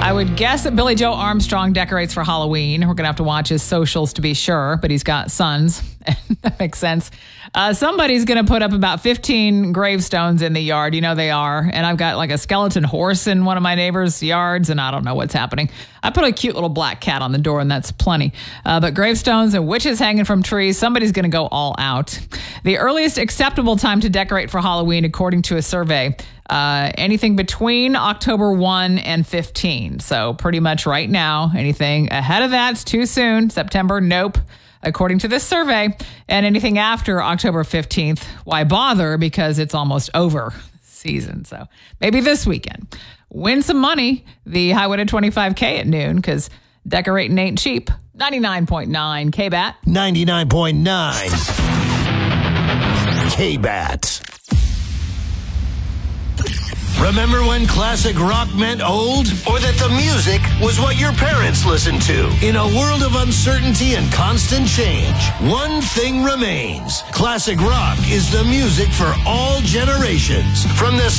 I would guess that Billy Joe Armstrong decorates for Halloween. We're going to have to watch his socials to be sure, but he's got sons. That makes sense. Somebody's going to put up about 15 gravestones in the yard. You know they are. And I've got like a skeleton horse in one of my neighbor's yards, and I don't know what's happening. I put a cute little black cat on the door, and that's plenty. But gravestones and witches hanging from trees, somebody's going to go all out. The earliest acceptable time to decorate for Halloween, according to a survey, anything between October 1 and 15. So pretty much right now. Anything ahead of that's too soon. September, nope, according to this survey. And anything after October 15th, why bother? Because it's almost over season. So maybe this weekend. Win some money. The Highway to 25K at noon, because decorating ain't cheap. 99.9 KBAT. 99.9 KBAT. Remember when classic rock meant old? Or that the music was what your parents listened to? In a world of uncertainty and constant change, one thing remains. Classic rock is the music for all generations. From the